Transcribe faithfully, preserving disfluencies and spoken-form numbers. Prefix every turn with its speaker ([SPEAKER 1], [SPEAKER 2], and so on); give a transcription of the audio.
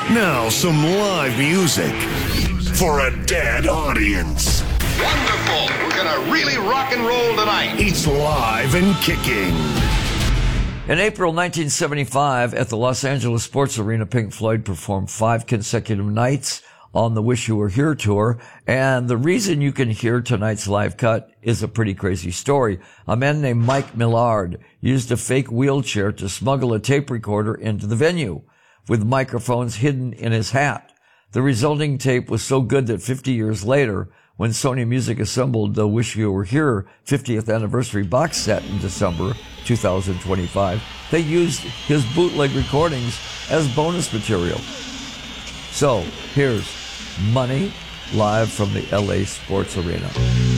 [SPEAKER 1] Now some live music for a dead audience.
[SPEAKER 2] Wonderful. We're going to really rock and roll tonight.
[SPEAKER 1] It's live and kicking.
[SPEAKER 3] In April nineteen seventy-five, at the Los Angeles Sports Arena, Pink Floyd performed five consecutive nights on the Wish You Were Here tour. And the reason you can hear tonight's live cut is a pretty crazy story. A man named Mike Millard used a fake wheelchair to smuggle a tape recorder into the venue, with microphones hidden in his hat. The resulting tape was so good that fifty years later, when Sony Music assembled the Wish You Were Here fiftieth anniversary box set in December two thousand twenty-five, they used his bootleg recordings as bonus material. So, here's Money live from the L A Sports Arena.